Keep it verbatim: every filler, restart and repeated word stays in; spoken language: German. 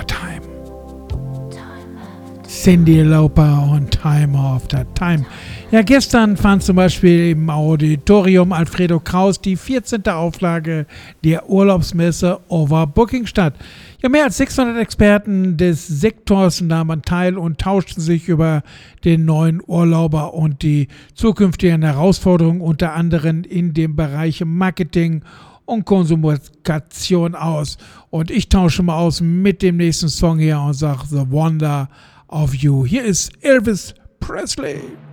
Time. Cyndi Lauper und Time After Time. Ja, gestern fand zum Beispiel im Auditorium Alfredo Kraus die vierzehnte Auflage der Urlaubsmesse Overbooking statt. Ja, mehr als sechshundert Experten des Sektors nahmen teil und tauschten sich über den neuen Urlauber und die zukünftigen Herausforderungen unter anderem in dem Bereich Marketing und Kommunikation aus. Und ich tausche mal aus mit dem nächsten Song hier und sage The Wonder of You. Hier ist Elvis Presley.